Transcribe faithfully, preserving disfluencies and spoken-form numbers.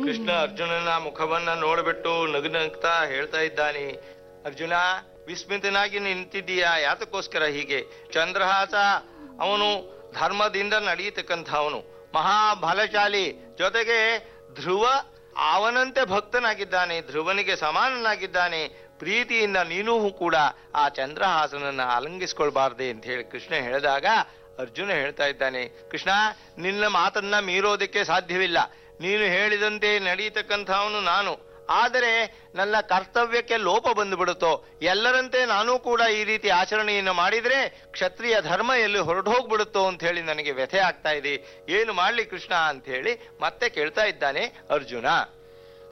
ಕೃಷ್ಣ ಅರ್ಜುನನ ಮುಖವನ್ನ ನೋಡ್ಬಿಟ್ಟು ನಗು ನಗ್ತಾ ಹೇಳ್ತಾ ಇದ್ದಾನೆ, ಅರ್ಜುನ ವಿಸ್ಮಿತನಾಗಿ ನಿಂತಿದ್ದೀಯಾ, ಯಾತಕ್ಕೋಸ್ಕರ ಹೀಗೆ? ಚಂದ್ರಹಾಸ ಅವನು ಧರ್ಮದಿಂದ ನಡೆಯತಕ್ಕಂಥವನು, ಮಹಾಬಲಶಾಲಿ, ಜೊತೆಗೆ ಧ್ರುವ ಅವನಂತೆ ಭಕ್ತನಾಗಿದ್ದಾನೆ, ಧ್ರುವನಿಗೆ ಸಮಾನನಾಗಿದ್ದಾನೆ. ಪ್ರೀತಿಯಿಂದ ನೀನೂ ಕೂಡ ಆ ಚಂದ್ರಹಾಸನನ್ನ ಆಲಂಗಿಸ್ಕೊಳ್ಬಾರ್ದೆ ಅಂತ ಹೇಳಿ ಕೃಷ್ಣ ಹೇಳಿದಾಗ ಅರ್ಜುನ ಹೇಳ್ತಾ ಇದ್ದಾನೆ, ಕೃಷ್ಣ ನಿನ್ನ ಮಾತನ್ನ ಮೀರೋದಕ್ಕೆ ಸಾಧ್ಯವಿಲ್ಲ, ನೀನು ಹೇಳಿದಂತೆ ನಡೆಯತಕ್ಕಂಥವನು ನಾನು. ಆದರೆ ನನ್ನ ಕರ್ತವ್ಯಕ್ಕೆ ಲೋಪ ಬಂದುಬಿಡುತ್ತೋ, ಎಲ್ಲರಂತೆ ನಾನೂ ಕೂಡ ಈ ರೀತಿ ಆಚರಣೆಯನ್ನು ಮಾಡಿದ್ರೆ ಕ್ಷತ್ರಿಯ ಧರ್ಮ ಎಲ್ಲಿ ಹೊರಟು ಹೋಗ್ಬಿಡುತ್ತೋ ಅಂತ ಹೇಳಿ ನನಗೆ ವ್ಯಥೆ ಆಗ್ತಾ ಇದೆ, ಏನು ಮಾಡ್ಲಿ ಕೃಷ್ಣ ಅಂತ ಹೇಳಿ ಮತ್ತೆ ಕೇಳ್ತಾ ಇದ್ದಾನೆ ಅರ್ಜುನ.